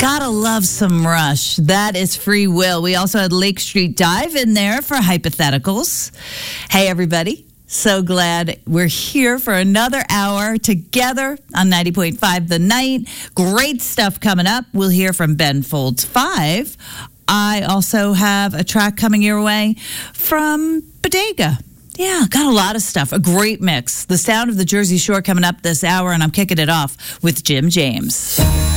Gotta love some Rush. That is Free Will. We also had Lake Street Dive in there for hypotheticals. Hey, everybody. So glad we're here for another hour together on 90.5 The Night. Great stuff coming up. We'll hear from Ben Folds 5. I also have a track coming your way from Bodega. Yeah, got a lot of stuff. A great mix. The sound of the Jersey Shore coming up this hour, and I'm kicking it off with Jim James.